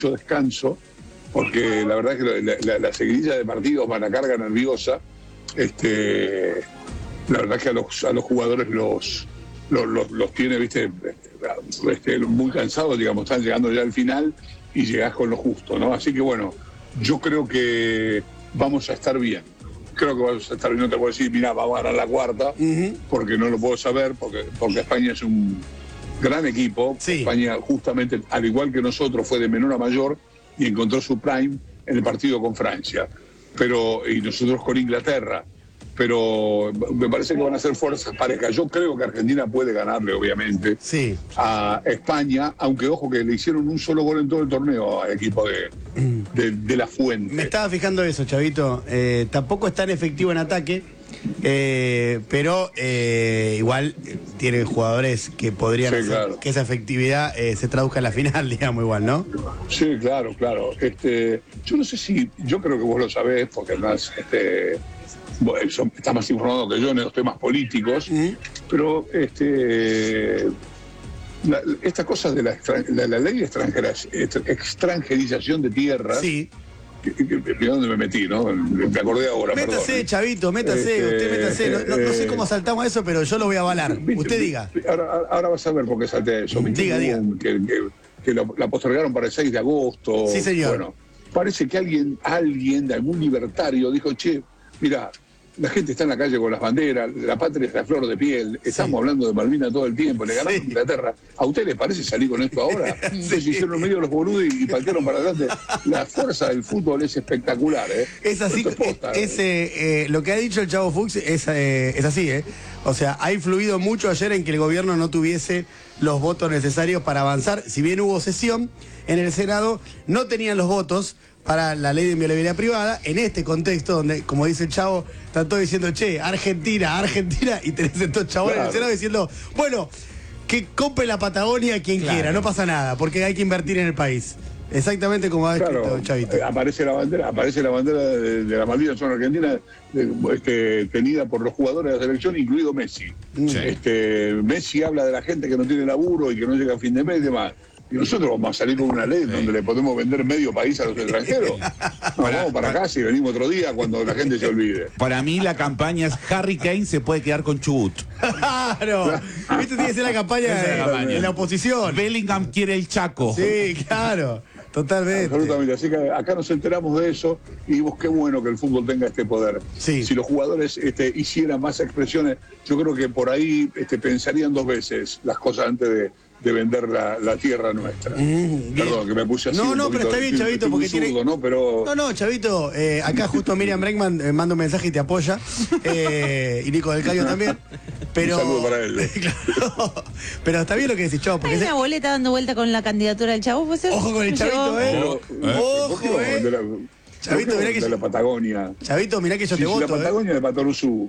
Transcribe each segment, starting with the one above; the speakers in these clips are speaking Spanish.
descanso, porque la verdad es que la seguidilla de partidos van a carga nerviosa. La verdad es que a los jugadores los tiene, muy cansados, digamos, están llegando ya al final y llegás con lo justo, ¿no? Así que bueno, yo creo que vamos a estar bien. Creo que vamos a estar bien, no te puedo decir, mira, vamos a ganar la cuarta, porque no lo puedo saber, porque España es un gran equipo. Sí. España, justamente, al igual que nosotros, fue de menor a mayor y encontró su prime en el partido con Francia. Y nosotros con Inglaterra. Pero me parece que van a ser fuerzas parejas. Yo creo que Argentina puede ganarle, obviamente, a España, aunque ojo que le hicieron un solo gol en todo el torneo al equipo de La Fuente. Me estaba fijando eso, Chavito. Tampoco es tan efectivo en ataque, pero igual tiene jugadores que podrían hacer que esa efectividad se traduzca en la final, digamos, igual, ¿no? Sí, claro. Yo no sé yo creo que vos lo sabés, porque además está más informado que yo en los temas políticos, pero estas cosas de la ley de extranjerización de tierras. Sí. ¿Dónde me metí, no? Me acordé ahora. Métase, Chavito, usted métase. No sé cómo saltamos a eso, pero yo lo voy a avalar. Usted diga. Ahora vas a ver por qué salté a eso. Diga. Que la postergaron para el 6 de agosto. Sí, señor. Bueno, parece que alguien de algún libertario dijo, che, mira, la gente está en la calle con las banderas, la patria es la flor de piel, estamos hablando de Malvinas todo el tiempo, le ganamos a Inglaterra. ¿A usted le parece salir con esto ahora? Ustedes hicieron medio los boludos y patearon para adelante. La fuerza del fútbol es espectacular, ¿eh? Es así, lo que ha dicho el Chavo Fuchs es así, ¿eh? O sea, ha influido mucho ayer en que el gobierno no tuviese los votos necesarios para avanzar. Si bien hubo sesión en el Senado, no tenían los votos para la ley de inviolabilidad privada, en este contexto donde, como dice el Chavo, están todos diciendo, che, Argentina, y tenés estos chabones en el Senado diciendo, bueno, que compre la Patagonia quien quiera, no pasa nada, porque hay que invertir en el país. Exactamente como ha escrito Chavito. Aparece la bandera de la Malvinas zona argentina, tenida por los jugadores de la selección, incluido Messi. Messi habla de la gente que no tiene laburo y que no llega a fin de mes y demás. Y nosotros vamos a salir con una ley donde le podemos vender medio país a los extranjeros. Vamos para acá y venimos otro día cuando la gente se olvide. Para mí la campaña es Harry Kane se puede quedar con Chubut. Claro. Viste, tiene que ser la campaña de la oposición. Bellingham quiere el Chaco. Sí, claro. Totalmente. Absolutamente. Así que acá nos enteramos de eso y digo, qué bueno que el fútbol tenga este poder. Sí. Si los jugadores hicieran más expresiones, yo creo que por ahí pensarían dos veces las cosas antes de vender la tierra nuestra. Perdón, que me puse así. No, pero está bien, Chavito, porque tiene. No, Chavito, acá justo Miriam Bregman manda un mensaje y te apoya. Y Nico del Cayo también. Pero, un saludo para él. Claro, pero está bien lo que decís, Chavo. Hay una boleta dando vuelta con la candidatura del Chavo. Pues ojo con el Chavito, Ojo, Chavito, mirá que de la Patagonia. Chavito, mirá que yo te voto. La Patagonia de Patoruzú.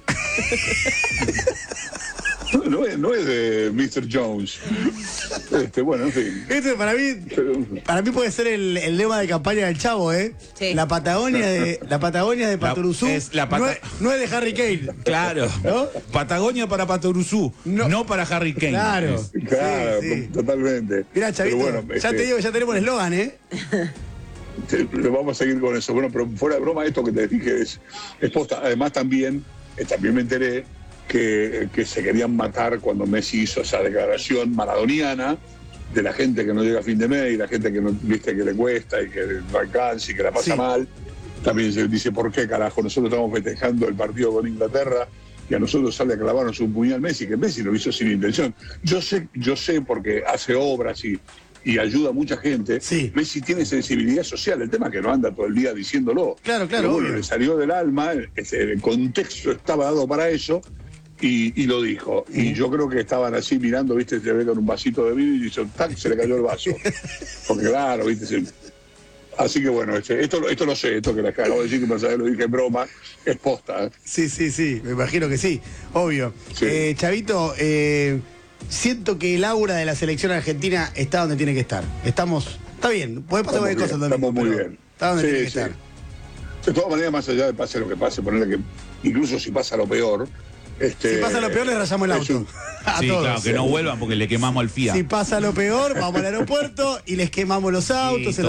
No es de Mr. Jones. Bueno, en fin. Para mí puede ser el lema de campaña del Chavo, ¿eh? Sí. La Patagonia de Patoruzú no es de Harry Kane. Claro. ¿No? Patagonia para Patoruzú, no para Harry Kane. Claro, sí. Totalmente. Mirá, Chavito, bueno, ya te digo, ya tenemos el eslogan, ¿eh? Vamos a seguir con eso. Bueno, pero fuera de broma, esto que te dije es posta. Además también me enteré que se querían matar cuando Messi hizo esa declaración maradoniana de la gente que no llega a fin de mes y la gente que no viste que le cuesta y que no alcanza y que la pasa mal. También se dice, ¿por qué carajo? Nosotros estamos festejando el partido con Inglaterra y a nosotros sale a clavarnos un puñal Messi, que Messi lo hizo sin intención. Yo sé porque hace obras y ayuda a mucha gente. Sí. Messi tiene sensibilidad social, el tema es que no anda todo el día diciéndolo. Claro. Pero bueno, le salió del alma, el contexto estaba dado para eso. Y lo dijo. Y yo creo que estaban así mirando, viste, se ve con un vasito de vino y dice, ¡tac! Se le cayó el vaso. Porque claro, viste. Así que bueno, esto lo sé, esto que le acabo de decir, que pensaba que lo dije en broma, es posta. Sí, me imagino que sí, obvio. Sí. Chavito, siento que el aura de la selección argentina está donde tiene que estar. Está bien, puede pasar cualquier cosa también. Estamos muy bien. Está donde tiene que estar. De todas maneras, más allá de pase lo que pase, ponerle que incluso si pasa lo peor, Si pasa lo peor, le rayamos el es auto. un- A Sí, todos. claro, que no vuelvan porque le quemamos al FIA. Si pasa lo peor, vamos al aeropuerto y les quemamos los autos, Sí, se